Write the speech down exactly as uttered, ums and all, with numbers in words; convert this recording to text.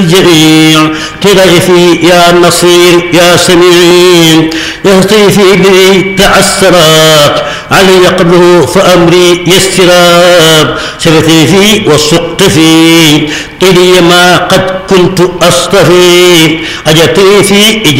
الجميع كضيفي يا نصير يا سميع يهتفي بي تعسرات علي قبله فأمري يسراب سبتي في والسقط في إلي ما قد كنت أصطفي أجتي في